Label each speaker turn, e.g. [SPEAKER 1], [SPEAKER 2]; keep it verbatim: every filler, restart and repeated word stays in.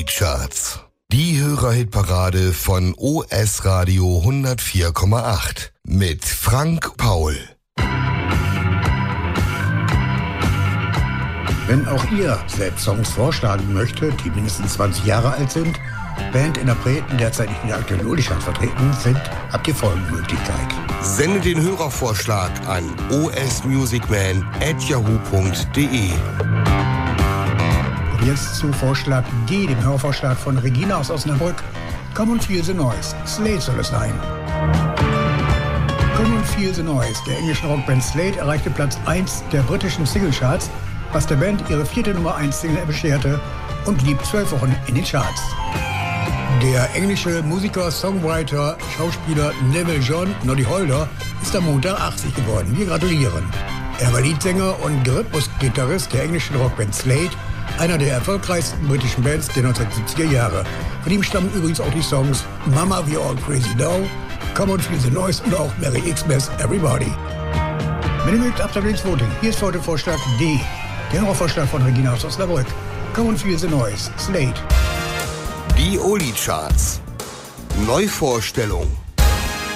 [SPEAKER 1] Charts. Die Hörerhitparade von O S Radio hundertvier Komma acht mit Frank Paul.
[SPEAKER 2] Wenn auch ihr selbst Songs vorschlagen möchtet, die mindestens zwanzig Jahre alt sind, Bandinterpreten derzeit nicht in der aktuellen Oldie-Charts vertreten sind, habt ihr folgende Möglichkeit.
[SPEAKER 1] Sende den Hörervorschlag an o s musicman at yahoo punkt de.
[SPEAKER 2] Und jetzt zu Vorschlag D, dem Hörervorschlag von Regina aus Osnabrück. Come on Feel the Noise, Slade soll es sein. Come on Feel the Noise, der englischen Rockband Slade, erreichte Platz eins der britischen Singlecharts, was der Band ihre vierte Nummer eins Single bescherte und blieb zwölf Wochen in den Charts. Der englische Musiker, Songwriter, Schauspieler Neville John Noddy Holder ist am Montag achtzig geworden. Wir gratulieren. Er war Leadsänger und Rhythmusgitarrist der englischen Rockband Slade, einer der erfolgreichsten britischen Bands der neunzehnhundertsiebziger Jahre. Von ihm stammen übrigens auch die Songs Mama We're All Crazy Now, Come on Feel the Noise und auch Merry Xmas Everybody. Wenn ihr mögt, habt ihr ins Voting. Hier ist heute Vorschlag D, der Hörervorschlag von Regina aus Osnabrück. Come on Feel the Noise, Slade.
[SPEAKER 1] Die Oldie Charts. Neuvorstellung.